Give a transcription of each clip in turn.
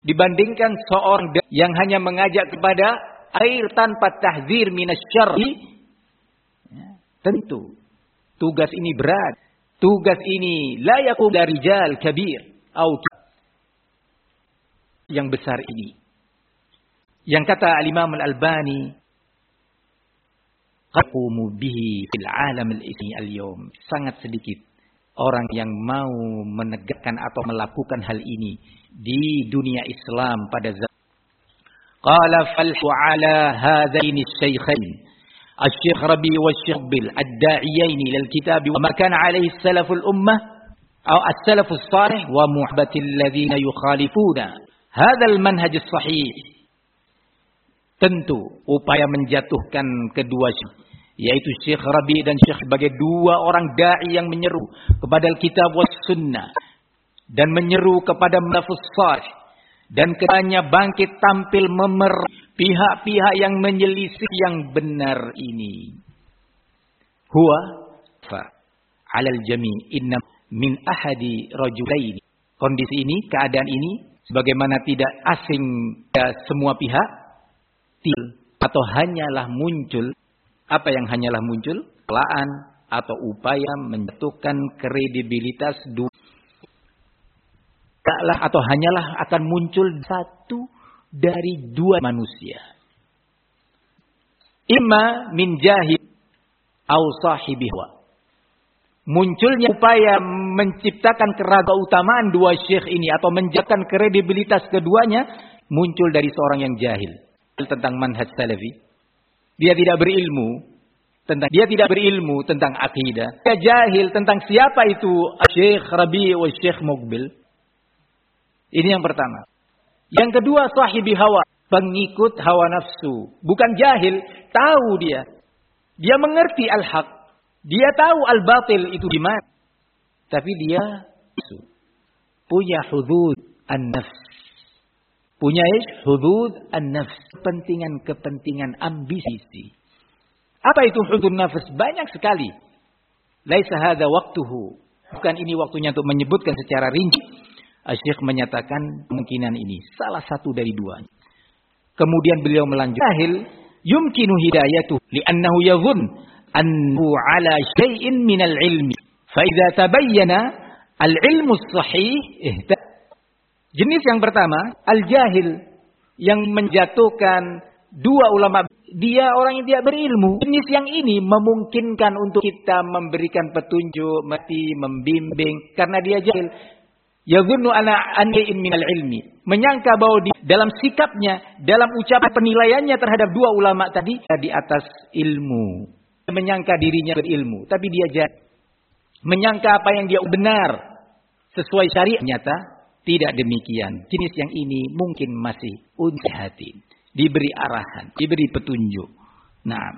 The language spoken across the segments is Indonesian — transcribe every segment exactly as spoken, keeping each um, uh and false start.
dibandingkan seorang yang hanya mengajak kepada air tanpa tahdzir minasyarri. Tentu tugas ini berat. Tugas ini la yaqum dari rijal kabir atau yang besar ini. Yang kata Al-Imam Al-Albani, qaqumu bihi fil alam al-ismi al-yawm. Sangat sedikit orang yang mau menegakkan atau melakukan hal ini di dunia Islam pada zaman. Qala falhu ala hadaini asy-syaikhain الشيخ ربيع والشيخ بل الداعيين إلى الكتاب وما كان عليه السلف الأمة أو السلف الصالح ومحبة الذين يخالفون هذا المنهج الصحيح. Tentu upaya menjatuhkan kedua yaitu Syekh Rabi' dan Syekh sebagai dua orang dai yang menyeru kepada Alkitab was Sunnah dan menyeru kepada salafus salih dan keduanya bangkit tampil memer pihak-pihak yang menyelisih yang benar ini. Huwa fa 'alal jami' inna min ahadi rajulaini. Kondisi ini, keadaan ini sebagaimana tidak asing ya semua pihak til atau hanyalah muncul apa yang hanyalah muncul pelaan atau upaya menjatuhkan kredibilitas dua taklah atau hanyalah akan muncul satu dari dua manusia. Imma min jahil au sahibihwa. Munculnya upaya menciptakan keraguan dua syekh ini atau menjatuhkan kredibilitas keduanya muncul dari seorang yang jahil tentang manhaj salafi. Dia tidak berilmu tentang dia tidak berilmu tentang akidah. Dia jahil tentang siapa itu Syekh Rabi' wa Syekh Muqbil. Ini yang pertama. Yang kedua sahibi hawa, pengikut hawa nafsu. Bukan jahil, tahu dia. Dia mengerti al-haq. Dia tahu al-batil itu di mana. Tapi dia punya hudud an-nafs. Punya hudud an-nafs. Kepentingan-kepentingan ambisi. Apa itu hudud nafs? Banyak sekali. Laisa hadza waqtuhu. Bukan ini waktunya untuk menyebutkan secara rinci. Syekh menyatakan kemungkinan ini salah satu dari dua. Kemudian beliau melanjutkan, jahil yumkinu hidayatuhu li'annahu yadhun annahu ala syai'in minal ilmi. Fa idza tabayyana al-ilmu as-sahih ihta. Jenis yang pertama, al-jahil yang menjatuhkan dua ulama, dia orang yang tidak berilmu. Jenis yang ini memungkinkan untuk kita memberikan petunjuk, mati membimbing karena dia jahil. Yadhunnu ana an'in minal ilmi, menyangka bahwa di dalam sikapnya, dalam ucapan penilaiannya terhadap dua ulama tadi di atas ilmu. Menyangka dirinya berilmu, tapi dia jahil. Menyangka apa yang dia benar sesuai syariat, nyata tidak demikian. Jenis yang ini mungkin masih unsihatin, diberi arahan, diberi petunjuk. Nah,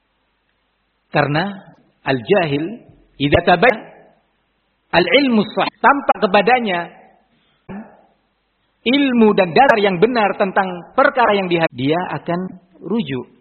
karena al-jahil idza tabayyana al-ilmu sahih, tampak kepadanya ilmu dan dasar yang benar tentang perkara yang dihadapi, dia akan rujuk.